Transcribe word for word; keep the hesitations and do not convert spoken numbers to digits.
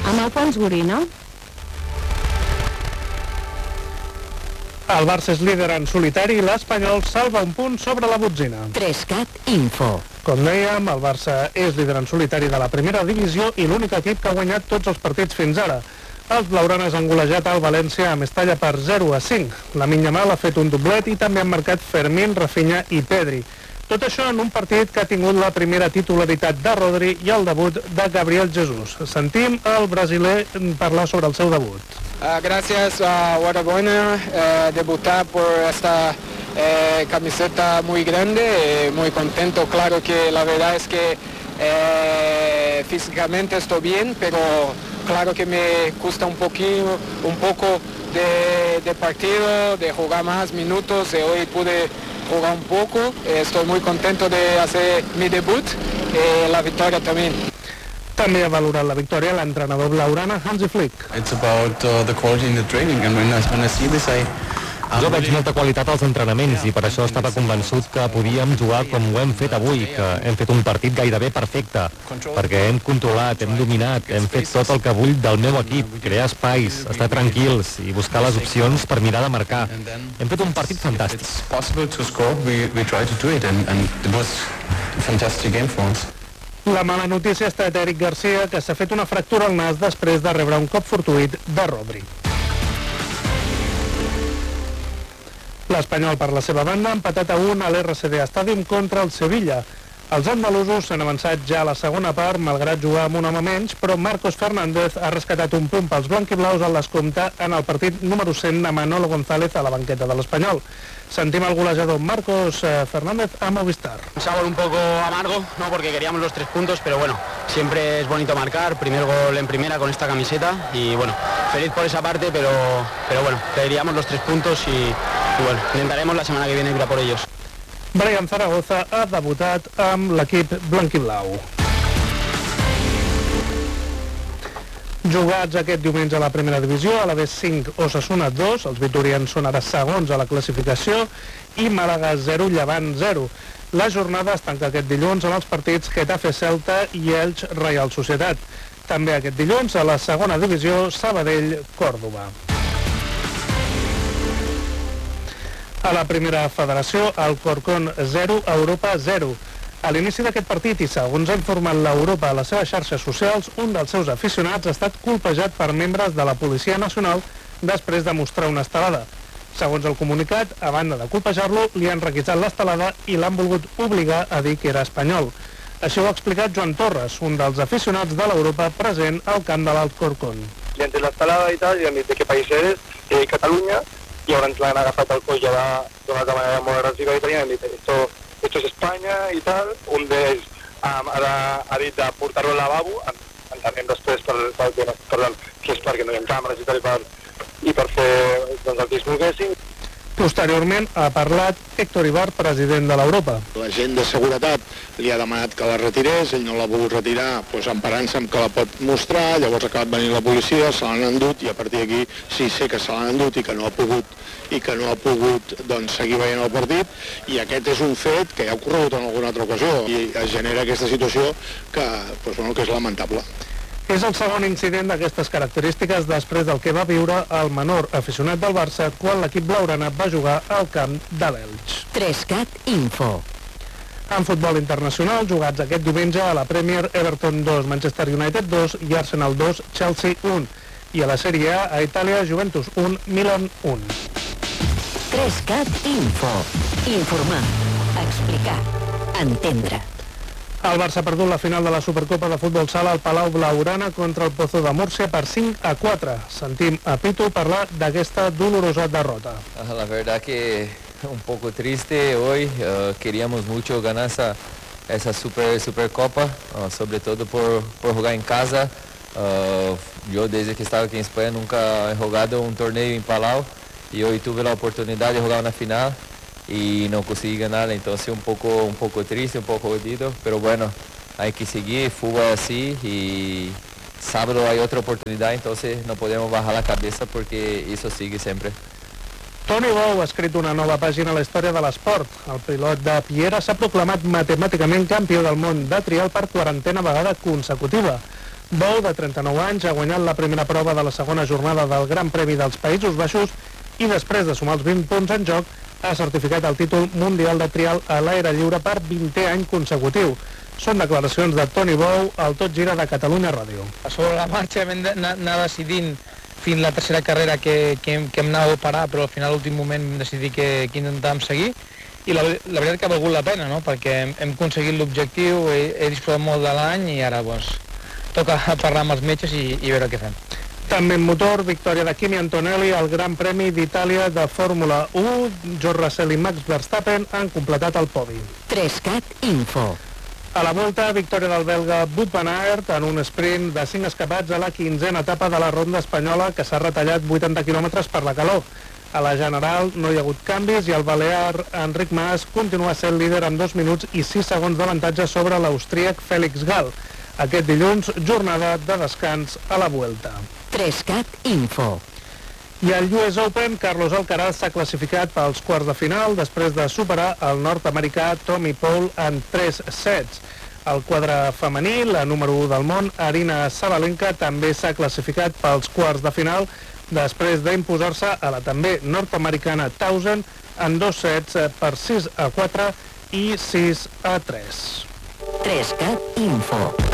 Amb Alfons Gorina. El Barça és líder en solitari i l'Espanyol salva un punt sobre la botzina. Trescat Info. Com dèiem, el Barça és líder en solitari de la primera divisió i l'únic equip que ha guanyat tots els partits fins ara. Els blaugranes han golejat al València a Mestalla per zero a cinc. Lamine Yamal ha fet un doblet i també han marcat Fermín, Rafinha i Pedri. Tot això en un partit que ha tingut la primera titularitat de Rodri i el debut de Gabriel Jesús. Sentim el brasiler parlar sobre el seu debut. Uh, gracias a uh, Guarabuena uh, debutar por esta uh, camiseta muy grande, eh, muy contento. Claro que la verdad es que eh, físicamente estoy bien, pero claro que me cuesta un poquito, un poco de, de partido, de jugar más minutos. Eh, hoy pude jugar un poco, eh, estoy muy contento de hacer mi debut y eh, la victoria también. També ha valorat la victòria l'entrenador blaugrana Hansi Flick. It's about uh, the quality in the training and when I, when I see this I Jo veig molta qualitat als entrenaments i per això estava convençut que podíem jugar com ho hem fet avui, que hem fet un partit gairebé perfecte, perquè hem controlat, hem dominat, hem fet tot el que vull del meu equip, crear espais, estar tranquils i buscar les opcions per mirar de marcar. Hem fet un partit fantàstic. it's possible to score, we, we try to do it and, and it was a fantastic game for us. La mala notícia ha estat Eric Garcia, que s'ha fet una fractura al nas després de rebre un cop fortuït de Rodri. L'Espanyol, per la seva banda, ha empatat a un a l'R C D Stadium contra el Sevilla. Els andalusos s'han avançat ja a la segona part, malgrat jugar amb un home menys, però Marcos Fernández ha rescatat un punt pels blanquiblaus al descompte en el partit número cent de Manolo González a la banqueta de l'Espanyol. Sentim el golejador Marcos Fernández a Movistar. Un sabor un poco amargo, ¿no? Porque queríamos los tres puntos, pero bueno, siempre es bonito marcar, primer gol en primera con esta camiseta y bueno, feliz por esa parte, pero, pero bueno, queríamos los tres puntos y, y bueno, intentaremos la semana que viene ir a por ellos. Brian Zaragoza ha debutat amb l'equip blanquiblau. Jugats aquest diumenge a la primera divisió, a la B cinc Osasuna dos, els vitorians són ara segons a la classificació, i Màlaga zero, Llevant zero. La jornada es tanca aquest dilluns amb els partits Getafe Celta i Elx Reial Societat. També aquest dilluns a la segona divisió Sabadell Còrdova. A la primera federació, Alcorcón zero, Europa zero. A l'inici d'aquest partit, i segons ha informat l'Europa a les seves xarxes socials, un dels seus aficionats ha estat colpejat per membres de la Policia Nacional després de mostrar una estelada. Segons el comunicat, a banda de colpejar-lo, li han requisat l'estelada i l'han volgut obligar a dir que era espanyol. Això ho ha explicat Joan Torres, un dels aficionats de l'Europa present al camp de l'Alcorcón. Li han tret l'estelada i tal, i han dit de què país eres, eh, Catalunya, i llavors l'han agafat el coll d'una altra manera molt agressiva i han dit esto, esto es Espanya i tal. Un d'ells um, ha, ha dit de portar-lo al lavabo, entenem després per, per, per, per, que és perquè no hi ha càmeres i tal, i per, i per fer doncs, el que es volguessin. Posteriorment ha parlat Héctor Ibar, president de l'Europa. La gent de seguretat li ha demanat que la retirés, ell no l'ha volgut retirar, doncs emparant-se amb que la pot mostrar, llavors ha acabat venint la policia, se l'han endut i a partir d'aquí sí sé que se l'han endut i que no ha pogut i que no ha pogut doncs, seguir veient el partit, i aquest és un fet que ja ha ocorregut en alguna altra ocasió i es genera aquesta situació que, doncs, bueno, que és lamentable. És el segon incident d'aquestes característiques després del que va viure el menor aficionat del Barça quan l'equip blaugrana va jugar al camp de l'Elx. Trescat Info. En futbol internacional, jugats aquest diumenge a la Premier, Everton dos, Manchester United dos i Arsenal dos, Chelsea un. I a la Sèrie A, a Itàlia, Juventus un, Milan un. Trescat Info. Informar. Explicar. Entendre. El Barça ha perdut la final de la Supercopa de Futbol Sala al Palau Blaugrana contra el Pozo de Múrcia per cinc a quatre. Sentim a Pitu parlar d'aquesta dolorosa derrota. La verdad que un poco triste hoy. Uh, queríamos mucho ganar esa, esa super, Supercopa, uh, sobre todo por, por jugar en casa. Uh, yo desde que estaba aquí en España nunca he jugado un torneo en Palau y hoy tuve la oportunidad de jugar una final y no conseguí ganar, entonces un poco, un poco triste, un poco jodido, pero bueno, hay que seguir, fútbol así y sábado hay otra oportunidad, entonces no podemos bajar la cabeza porque eso sigue siempre. Toni Bou ha escrit una nova pàgina a la història de l'esport. El pilot de Piera s'ha proclamat matemàticament campió del món de trial per quarantena vegada consecutiva. Bou, de trenta-nou anys, ha guanyat la primera prova de la segona jornada del Gran Premi dels Països Baixos i després de sumar els vint punts en joc ha certificat el títol mundial de trial a l'aire lliure per vintè any consecutiu. Són declaracions de Toni Bou al Tot Gira de Catalunya Ràdio. Sobre la marxa vam anar decidint fins la tercera carrera que, que, que hem anat a parar, però al final, a l'últim moment, vam decidir que, que intentàvem seguir. I la, la veritat que ha valgut la pena, no? Perquè hem, hem aconseguit l'objectiu, he, he disfrutat molt de l'any i ara doncs, toca parlar amb els metges i, i veure què fem. També en motor, victòria de Kimi Antonelli al Gran Premi d'Itàlia de Fórmula u. George Russell i Max Verstappen han completat el podi. Trescat Info. A la volta, victòria del belga Wout van Aert en un sprint de cinc escapats a la quinzena etapa de la ronda espanyola que s'ha retallat vuitanta quilòmetres per la calor. A la general no hi ha hagut canvis i el balear Enric Mas continua sent líder amb dos minuts i sis segons d'avantatge sobre l'austríac Félix Gall. Aquest dilluns, jornada de descans a la Vuelta. Trescat Info. I al U S Open, Carlos Alcaraz s'ha classificat pels quarts de final després de superar el nord-americà Tommy Paul en tres sets. Al quadre femení, la número u del món, Arina Sabalenka, també s'ha classificat pels quarts de final després d'imposar-se a la també nord-americana Townsend en dos sets per sis a quatre i sis a tres. Trescat Info.